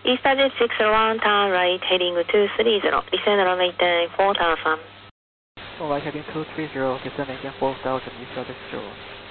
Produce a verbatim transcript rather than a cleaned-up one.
Easter Jet six zero one, turn right, heading two three zero, descend runway ten four thousand. Alright, heading two three zero, descend again four thousand, Easter Jet zero.